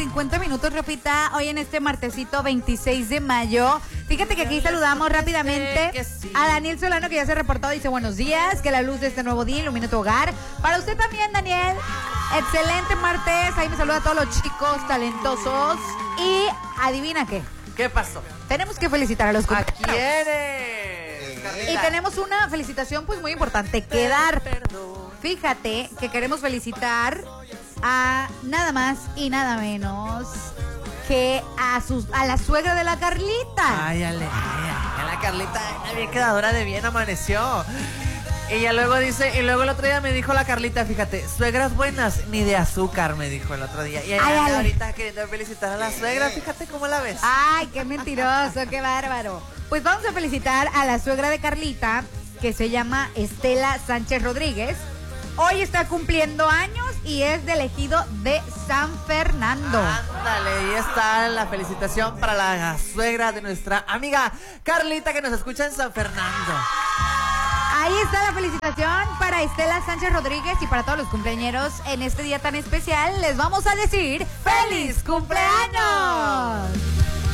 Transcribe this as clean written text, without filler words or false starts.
50 minutos, Rafita, hoy en este martesito 26 de mayo. Fíjate que aquí saludamos rápidamente a Daniel Solano, que ya se reportó, dice buenos días, que la luz de este nuevo día ilumine tu hogar. Para usted también, Daniel, excelente martes, ahí me saluda a todos los chicos talentosos. Y adivina qué. ¿Qué pasó? Tenemos que felicitar a los ¿A compañeros. quiénes? Y tenemos una felicitación pues muy importante que dar. Fíjate que queremos felicitar a nada más y nada menos que a la suegra de la Carlita. Ay, la Carlita, bien quedadora de bien amaneció. Y ya luego dice, y luego el otro día me dijo la Carlita, fíjate, suegras buenas, ni de azúcar, me dijo el otro día. Y ella ahorita queriendo felicitar a la suegra, fíjate cómo la ves. Ay, qué mentiroso, qué bárbaro. Pues vamos a felicitar a la suegra de Carlita, que se llama Estela Sánchez Rodríguez. Hoy está cumpliendo años y es del ejido de San Fernando. Ándale, ahí está la felicitación para la suegra de nuestra amiga Carlita, que nos escucha en San Fernando. Ahí está la felicitación para Estela Sánchez Rodríguez y para todos los cumpleañeros en este día tan especial. Les vamos a decir ¡Feliz cumpleaños!